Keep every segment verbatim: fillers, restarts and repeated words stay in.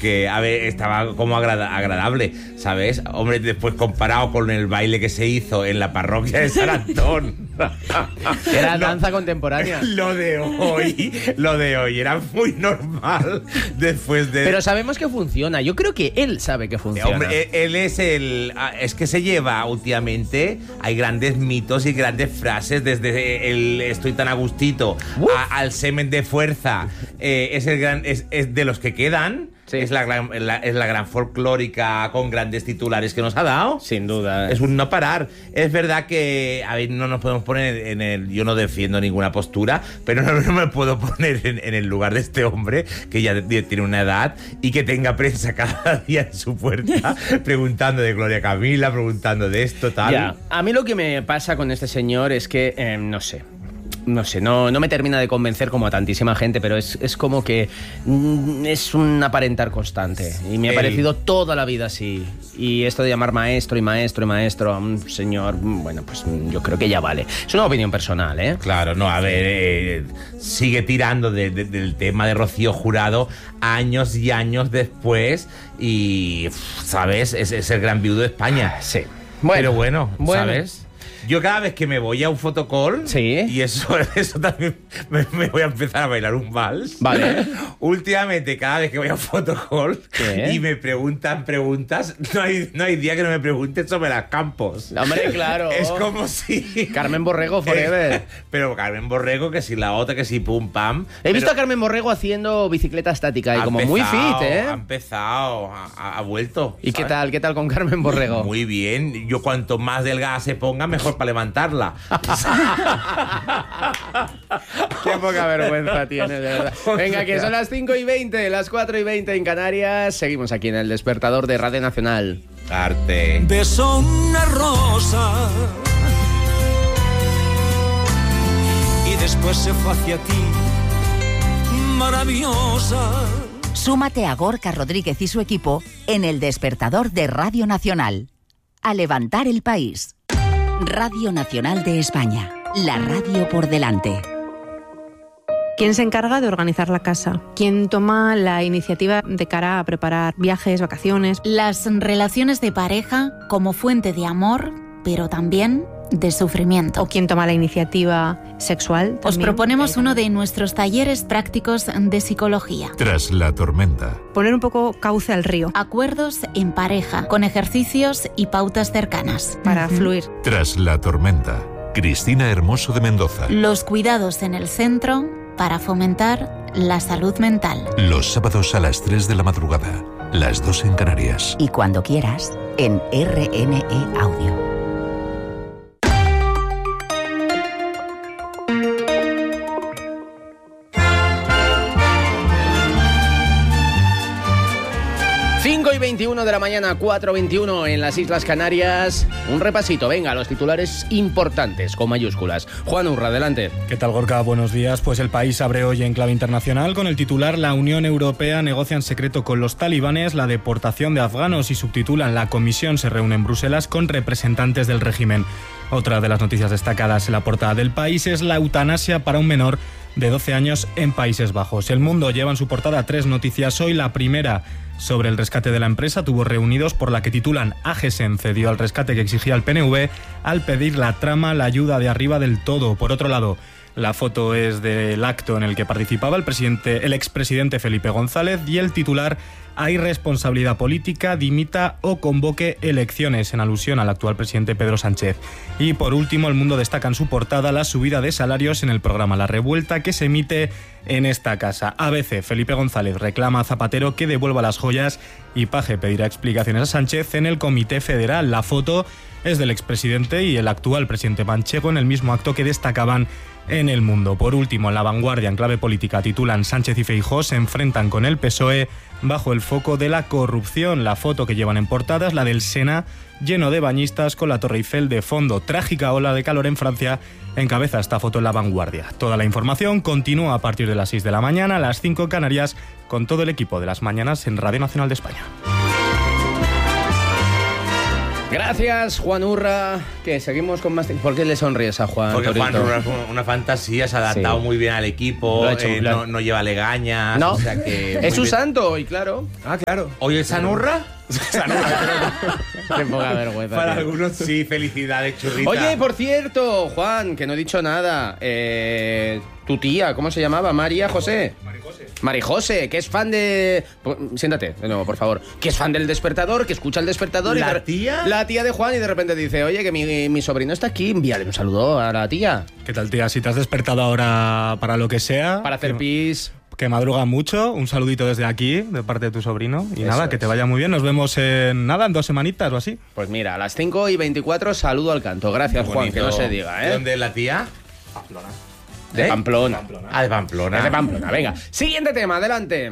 porque, a ver, estaba como agrada- agradable, ¿sabes? Hombre, después comparado con el baile que se hizo en la parroquia de San Antón. Era lo, danza contemporánea. Lo de hoy, lo de hoy era muy normal después de... Pero sabemos que funciona. Yo creo que él sabe que funciona. Hombre, él es el... Es que se lleva últimamente... Hay grandes mitos y grandes frases, desde el estoy tan a gustito a, al semen de fuerza. Eh, es el gran... Es, es de los que quedan... Sí. Es, la gran, la, es la gran folclórica con grandes titulares que nos ha dado. Sin duda. Es un no parar. Es verdad que, a ver, no nos podemos poner en el... Yo no defiendo ninguna postura, pero no, no me puedo poner en, en el lugar de este hombre, que ya tiene una edad y que tenga prensa cada día en su puerta, preguntando de Gloria Camila, preguntando de esto, tal. Ya. A mí lo que me pasa con este señor es que, eh, no sé... No sé, no, no me termina de convencer como a tantísima gente, pero es, es como que mm, es un aparentar constante. Y me ha Ey. parecido toda la vida así. Y esto de llamar maestro y maestro y maestro a un señor, bueno, pues yo creo que ya vale. Es una opinión personal, ¿eh? Claro, no, a ver, eh, sigue tirando de, de, del tema de Rocío Jurado años y años después y, ¿sabes? Es, es el gran viudo de España. Sí. Bueno, Pero bueno, bueno. ¿sabes? Yo cada vez que me voy a un fotocall, sí. y eso, eso también me, me voy a empezar a bailar un vals. Vale. Últimamente, cada vez que voy a un fotocall y me preguntan preguntas, no hay, no hay día que no me pregunten sobre las campos. Hombre, claro. Es como si... Carmen Borrego forever. Eh, pero Carmen Borrego, que si la otra, que si pum pam. He visto pero... a Carmen Borrego haciendo bicicleta estática y como empezado, muy fit, ¿eh? Ha empezado, ha, ha vuelto. ¿Y ¿sabes? qué tal? ¿Qué tal con Carmen Borrego? Muy bien. Yo cuanto más delgada se ponga, mejor para levantarla. Qué poca vergüenza tienes, de verdad. Venga, que son las cinco y veinte, las cuatro y veinte en Canarias. Seguimos aquí en El Despertador de Radio Nacional. Arte. Besó una rosa y después se fue hacia ti, maravillosa. Súmate a Gorka Rodríguez y su equipo en El Despertador de Radio Nacional. A levantar el país. Radio Nacional de España. La radio por delante. ¿Quién se encarga de organizar la casa? ¿Quién toma la iniciativa de cara a preparar viajes, vacaciones? Las relaciones de pareja como fuente de amor, pero también de sufrimiento. ¿O quién toma la iniciativa sexual? Os también? proponemos uno de nuestros talleres prácticos de psicología. Tras la tormenta. Poner un poco cauce al río. Acuerdos en pareja, con ejercicios y pautas cercanas. Para uh-huh. fluir. Tras la tormenta. Cristina Hermoso de Mendoza. Los cuidados en el centro para fomentar la salud mental. Los sábados a las tres de la madrugada. Las dos en Canarias. Y cuando quieras, en R N E Audio. cinco y veintiuno de la mañana, cuatro y veintiuno en las Islas Canarias. Un repasito, venga, los titulares importantes con mayúsculas. Juan Urra, adelante. ¿Qué tal, Gorka? Buenos días. Pues El País abre hoy en clave internacional con el titular: La Unión Europea negocia en secreto con los talibanes la deportación de afganos, y subtitulan: La Comisión se reúne en Bruselas con representantes del régimen. Otra de las noticias destacadas en la portada del País es la eutanasia para un menor de doce años en Países Bajos. El Mundo lleva en su portada tres noticias hoy. La primera, sobre el rescate de la empresa Tubos Reunidos, por la que titulan: Agesen cedió al rescate que exigía el P N V al pedir la trama la ayuda de arriba del todo. Por otro lado, la foto es del acto en el que participaba el presidente, el expresidente Felipe González, y el titular: Hay responsabilidad política, dimita o convoque elecciones, en alusión al actual presidente Pedro Sánchez. Y por último, El Mundo destaca en su portada la subida de salarios en el programa La Revuelta que se emite en esta casa. A B C, Felipe González reclama a Zapatero que devuelva las joyas y Paje pedirá explicaciones a Sánchez en el Comité Federal. La foto es del expresidente y el actual presidente Manchego en el mismo acto que destacaban en El Mundo. Por último, en La Vanguardia, en clave política, titulan: Sánchez y Feijóo se enfrentan con el P S O E bajo el foco de la corrupción. La foto que llevan en portada es la del Sena, lleno de bañistas con la Torre Eiffel de fondo. Trágica ola de calor en Francia encabeza esta foto en La Vanguardia. Toda la información continúa a partir de las seis de la mañana, a las cinco en Canarias, con todo el equipo de las mañanas en Radio Nacional de España. Gracias, Juan Urra. Que seguimos con más. ¿Por qué le sonríes a Juan? Porque Torito? Juan Urra es una fantasía, se ha adaptado Sí. muy bien al equipo, Lo ha hecho, eh, lo ha- no, no lleva legañas. No, o sea que muy es su bien. santo, y claro. Ah, claro. ¿Hoy es San Urra? Qué poca vergüenza. Para tío. algunos sí, felicidades, churrita. Oye, por cierto, Juan, que no he dicho nada. Eh, tu tía, ¿cómo se llamaba? María José. Mari José, que es fan de... Pues, siéntate, de nuevo, por favor. Que es fan del Despertador, que escucha el Despertador. ¿La y de... tía? La tía de Juan, y de repente dice, oye, que mi, mi sobrino está aquí, envíale un saludo a la tía. ¿Qué tal, tía? Si te has despertado ahora para lo que sea... Para hacer que, pis... que madruga mucho, un saludito desde aquí, de parte de tu sobrino. Y Eso nada, es. que te vaya muy bien. Nos vemos en nada, en dos semanitas o así. Pues mira, a las cinco y veinticuatro, saludo al canto. Gracias, Qué Juan, que no bonito. se diga, ¿De ¿eh? dónde es la tía? De ¿Eh? Pamplona. Ah, de Pamplona. Es de Pamplona, venga. Siguiente tema, adelante.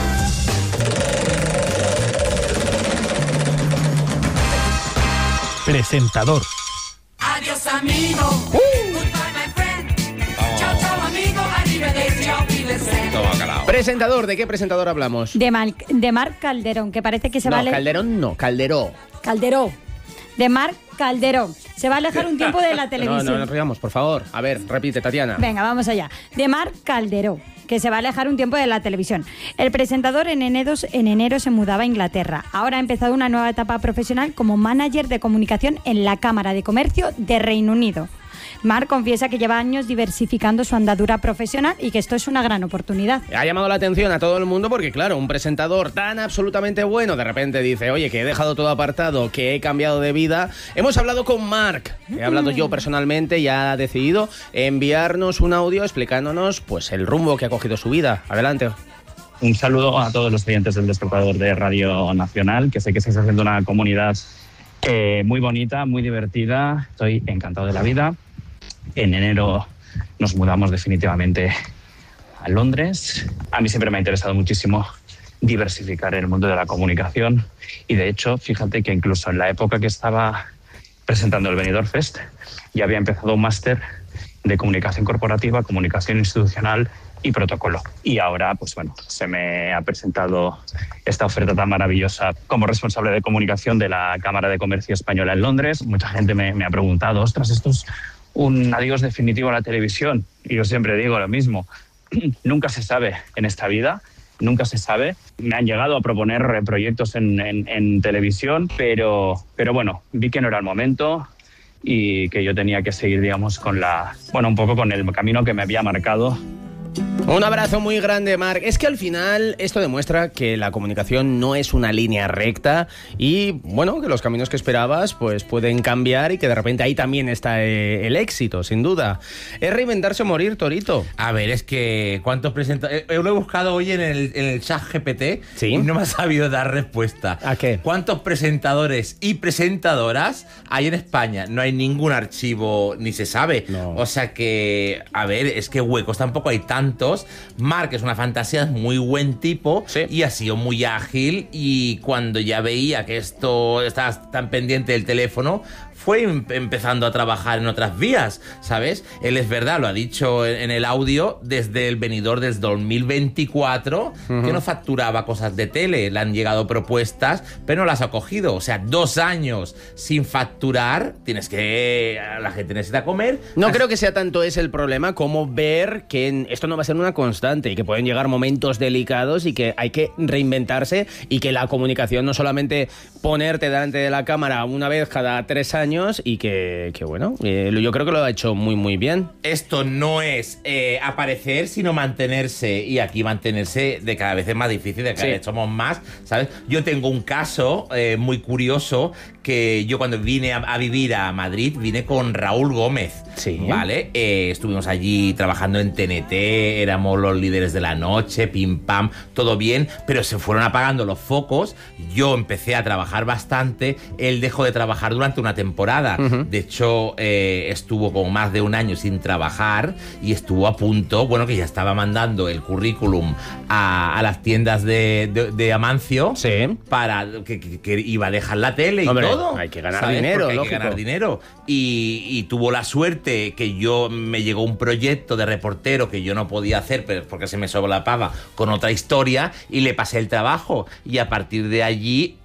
Presentador. Adiós amigo. Goodbye my friend. Chao chao amigo. Arrivederci. Auf Wiedersehen. Toma, calao. Presentador, ¿de qué presentador hablamos? De, Mal- de Marc Calderón, que parece que se no, va a... ale- Calderón no, Calderó. Calderó. De Marc Calderón. Se va a alejar un tiempo de la No, televisión. no, no nos riamos, por favor. A ver, repite, Tatiana. Venga, vamos allá. De Marc Calderó, que se va a alejar un tiempo de la televisión. El presentador en enero, en enero se mudaba a Inglaterra. Ahora ha empezado una nueva etapa profesional como manager de comunicación en la Cámara de Comercio de Reino Unido. Marc confiesa que lleva años diversificando su andadura profesional y que esto es una gran oportunidad. Ha llamado la atención a todo el mundo porque, claro, un presentador tan absolutamente bueno de repente dice, oye, que he dejado todo apartado, que he cambiado de vida. Hemos hablado con Marc, he hablado yo personalmente y ha decidido enviarnos un audio explicándonos pues el rumbo que ha cogido su vida. Adelante. Un saludo a todos los oyentes del Despertador de Radio Nacional, que sé que estáis haciendo una comunidad eh, muy bonita, muy divertida. Estoy encantado de la vida. En enero nos mudamos definitivamente a Londres. A mí siempre me ha interesado muchísimo diversificar el mundo de la comunicación y, de hecho, fíjate que incluso en la época que estaba presentando el Benidorm Fest ya había empezado un máster de comunicación corporativa, comunicación institucional y protocolo. Y ahora, pues bueno, se me ha presentado esta oferta tan maravillosa como responsable de comunicación de la Cámara de Comercio Española en Londres. Mucha gente me, me ha preguntado, ostras, esto es un adiós definitivo a la televisión. Y yo siempre digo lo mismo, nunca se sabe en esta vida, nunca se sabe. Me han llegado a proponer proyectos en, en, en televisión, pero, pero bueno, vi que no era el momento y que yo tenía que seguir, digamos, con la, bueno, un poco con el camino que me había marcado. Un abrazo muy grande, Marc. Es que al final esto demuestra que la comunicación no es una línea recta y, bueno, que los caminos que esperabas pues pueden cambiar y que de repente ahí también está eh, el éxito, sin duda. Es reinventarse o morir, Torito. A ver, es que ¿cuántos presentadores? Eh, lo he buscado hoy en el, en el chat G P T ¿Sí? y no me ha sabido dar respuesta. ¿A qué? ¿Cuántos presentadores y presentadoras hay en España? No hay ningún archivo, ni se sabe. No. O sea que, a ver, es que huecos tampoco hay tantos. Marc es una fantasía, es muy buen tipo, sí, y ha sido muy ágil, y cuando ya veía que esto estaba tan pendiente del teléfono, fue em- empezando a trabajar en otras vías, ¿sabes? Él es verdad, lo ha dicho en, en el audio, desde el venidor desde dos mil veinticuatro, uh-huh, que no facturaba cosas de tele, le han llegado propuestas, pero no las ha cogido. O sea, dos años sin facturar, tienes que... la gente necesita comer. No Así... creo que sea tanto ese el problema como ver que en- esto no va a ser una constante y que pueden llegar momentos delicados y que hay que reinventarse y que la comunicación no solamente ponerte delante de la cámara una vez cada tres años y que, que bueno, eh, yo creo que lo ha hecho muy muy bien. Esto no es eh, aparecer, sino mantenerse, y aquí mantenerse de cada vez es más difícil, de cada Sí. vez somos más, ¿sabes? Yo tengo un caso eh, muy curioso, que yo cuando vine a, a vivir a Madrid vine con Raúl Gómez, sí, ¿vale? Eh, estuvimos allí trabajando en T N T, éramos los líderes de la noche, pim pam, todo bien, pero se fueron apagando los focos, yo empecé a trabajar bastante, él dejó de trabajar durante una temporada, uh-huh, de hecho eh, estuvo como más de un año sin trabajar y estuvo a punto, bueno, que ya estaba mandando el currículum a, a las tiendas de, de, de Amancio, sí, para que, que, que iba a dejar la tele y Hombre, todo. hay que ganar ¿sabes? dinero, Porque hay lógico. que ganar dinero. Y, y tuvo la suerte que yo me llegó un proyecto de reportero que yo no podía hacer pero porque se me sobrepasaba con otra historia y le pasé el trabajo. Y a partir de allí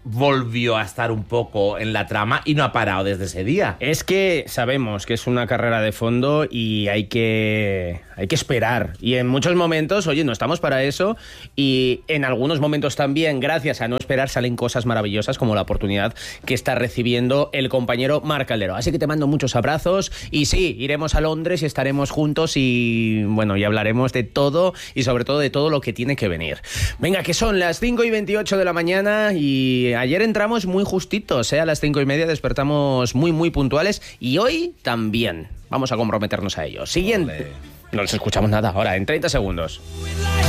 volvió a estar un poco en la trama y no ha parado desde ese día. Es que sabemos que es una carrera de fondo y hay que, hay que esperar. Y en muchos momentos, oye, no estamos para eso, y en algunos momentos también, gracias a no esperar, salen cosas maravillosas como la oportunidad que está recibiendo el compañero Marc Caldero. Así que te mando muchos abrazos y sí, iremos a Londres y estaremos juntos y bueno, y hablaremos de todo y sobre todo de todo lo que tiene que venir. Venga, que son las cinco y veintiocho de la mañana y ayer entramos muy justitos, ¿eh? A las cinco y media despertamos muy, muy puntuales y hoy también. Vamos a comprometernos a ello. Siguiente. Olé. No nos escuchamos nada ahora, en treinta segundos.